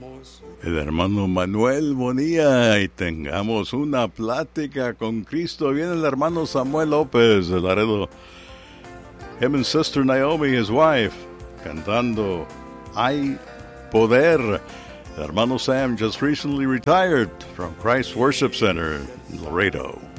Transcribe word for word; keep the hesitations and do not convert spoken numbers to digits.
el hermano Manuel Bonilla y tengamos una plática con Cristo. Viene el hermano Samuel López de Laredo. Him and Sister Naomi, his wife, cantando Hay Poder. El hermano Sam just recently retired from Christ Worship Center in Laredo.